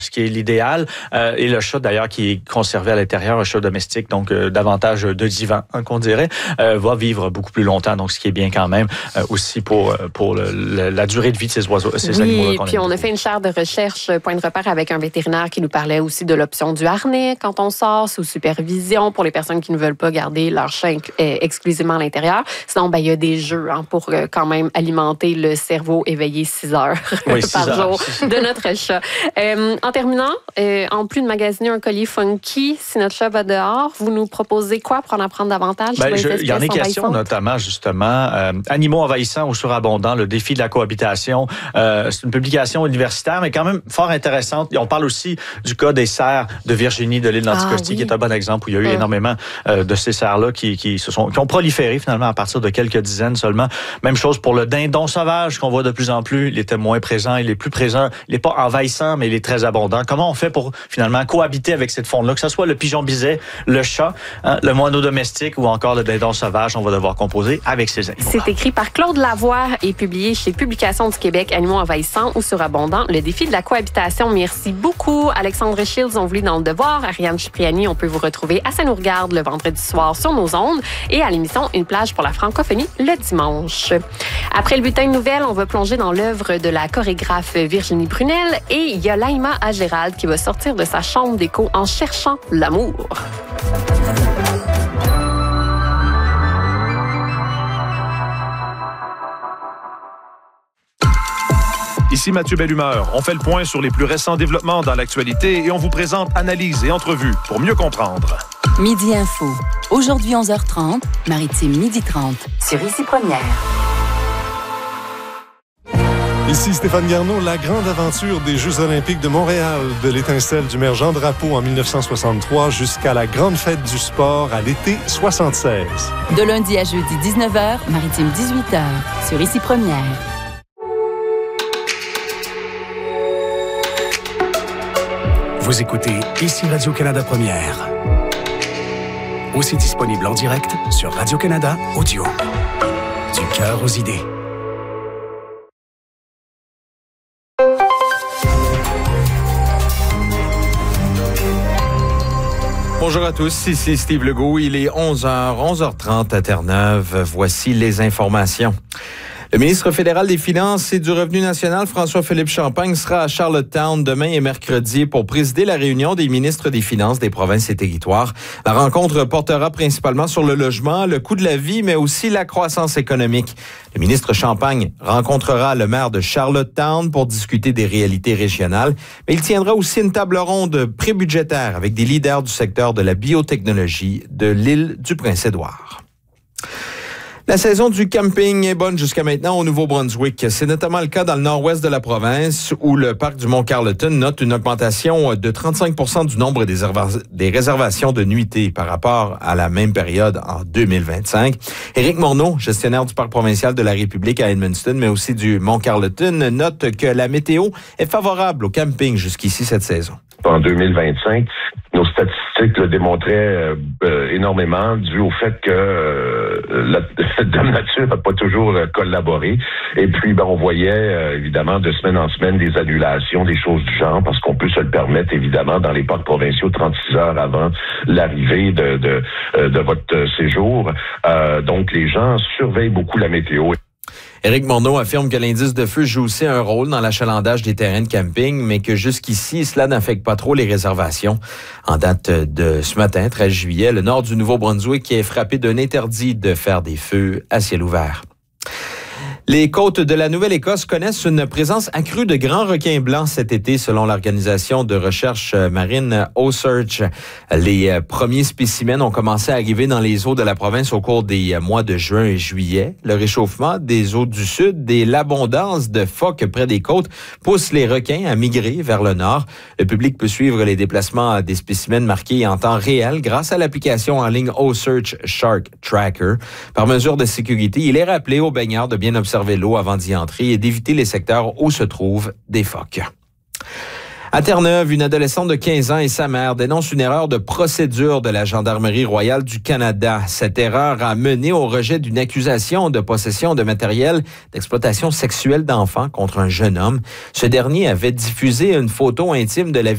ce qui est l'idéal. Et le chat, d'ailleurs, qui est conservé à l'intérieur, un chat domestique, donc davantage de divan, qu'on dirait, va vivre beaucoup plus longtemps. Donc, ce qui est bien quand même aussi pour la durée de vie de ces oiseaux, ces animaux-là. Oui, puis on a fait une chaire de recherche, point de repère, avec un vétérinaire qui nous parlait aussi de l'option du harnais quand on sort, sous supervision, pour les personnes qui ne veulent pas garder leur chat exclusivement à l'intérieur. Sinon, il y a des jeux pour quand même alimenter le cerveau éveillé 6 heures par jour de notre chat. En terminant, en plus de magasiner un collier funky, si notre chat va dehors, vous nous proposez quoi pour en apprendre davantage? Il y en a question, notamment, justement, Animaux envahissants ou surabondants, le défi de la cohabitation. C'est une publication universitaire, mais quand même fort intéressante. Et on parle aussi du cas des cerfs de Virginie, de l'île d'Anticosti, qui est un bon exemple où il y a eu énormément de ces cerfs-là qui ont proliféré, finalement, à partir de quelques dizaines seulement. Même chose pour le dindon sauvage qu'on voit de plus en plus. Il était moins présent, il est plus présent. Il n'est pas envahissant, mais il est très abondant. Comment on fait pour, finalement, cohabiter avec cette faune-là? Que ce soit le pigeon biset, le chat, le moineau domestique ou encore le dindon sauvage, on va devoir composer avec ces animaux. C'est écrit par Claude Lavoie et publié chez Publications du Québec, Animaux envahissants ou surabondants, le défi de la cohabitation. Merci beaucoup. Alexandre Shields, on vous lit dans Le Devoir. Ariane Cipriani, on peut vous retrouver à Ça nous regarde le vendredi soir sur nos ondes et à l'émission Une plage pour la francophonie le dimanche. Après le bulletin de nouvelles, on va plonger dans l'œuvre de la chorégraphe Virginie Brunel et il y a Laïma Agérald qui va sortir de sa chambre d'écho en cherchant l'amour. Ici Mathieu Bellumeur. On fait le point sur les plus récents développements dans l'actualité et on vous présente analyses et entrevues pour mieux comprendre. Midi Info. Aujourd'hui 11h30, Maritime 12h30 sur Ici Première. Ici Stéphane Garneau, la grande aventure des Jeux olympiques de Montréal, de l'étincelle du maire Jean Drapeau en 1963 jusqu'à la grande fête du sport à l'été 76. De lundi à jeudi 19h, Maritime 18h sur Ici Première. Vous écoutez Ici Radio-Canada Première. Aussi disponible en direct sur Radio-Canada Audio. Du cœur aux idées. Bonjour à tous, ici Steve Legault. Il est 11h30 à Terre-Neuve. Voici les informations. Le ministre fédéral des Finances et du Revenu national, François-Philippe Champagne, sera à Charlottetown demain et mercredi pour présider la réunion des ministres des Finances des provinces et territoires. La rencontre portera principalement sur le logement, le coût de la vie, mais aussi la croissance économique. Le ministre Champagne rencontrera le maire de Charlottetown pour discuter des réalités régionales, mais il tiendra aussi une table ronde prébudgétaire avec des leaders du secteur de la biotechnologie de l'île du Prince-Édouard. La saison du camping est bonne jusqu'à maintenant au Nouveau-Brunswick. C'est notamment le cas dans le nord-ouest de la province où le parc du Mont-Carleton note une augmentation de 35% du nombre des réservations de nuitées par rapport à la même période en 2025. Éric Morneau, gestionnaire du parc provincial de la République à Edmundston, mais aussi du Mont-Carleton, note que la météo est favorable au camping jusqu'ici cette saison. En 2025, nos statistiques le démontraient énormément dû au fait que Dame Nature n'a pas toujours collaboré. Et puis, on voyait évidemment de semaine en semaine des annulations, des choses du genre, parce qu'on peut se le permettre évidemment dans les parcs provinciaux 36 heures avant l'arrivée de votre séjour. Donc, les gens surveillent beaucoup la météo. Éric Morneau affirme que l'indice de feu joue aussi un rôle dans l'achalandage des terrains de camping, mais que jusqu'ici, cela n'affecte pas trop les réservations. En date de ce matin, 13 juillet, le nord du Nouveau-Brunswick est frappé d'un interdit de faire des feux à ciel ouvert. Les côtes de la Nouvelle-Écosse connaissent une présence accrue de grands requins blancs cet été, selon l'organisation de recherche marine OCEARCH. Les premiers spécimens ont commencé à arriver dans les eaux de la province au cours des mois de juin et juillet. Le réchauffement des eaux du sud et l'abondance de phoques près des côtes poussent les requins à migrer vers le nord. Le public peut suivre les déplacements des spécimens marqués en temps réel grâce à l'application en ligne OCEARCH Shark Tracker. Par mesure de sécurité, il est rappelé aux baigneurs de bien observer l'eau avant d'y entrer et d'éviter les secteurs où se trouvent des phoques. À Terre-Neuve, une adolescente de 15 ans et sa mère dénoncent une erreur de procédure de la Gendarmerie royale du Canada. Cette erreur a mené au rejet d'une accusation de possession de matériel d'exploitation sexuelle d'enfants contre un jeune homme. Ce dernier avait diffusé une photo intime de la